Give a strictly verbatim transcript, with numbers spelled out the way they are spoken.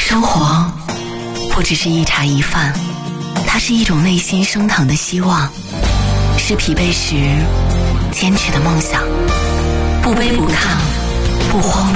生活不只是一茶一饭，它是一种内心升腾的希望，是疲惫时坚持的梦想，不卑不亢，不慌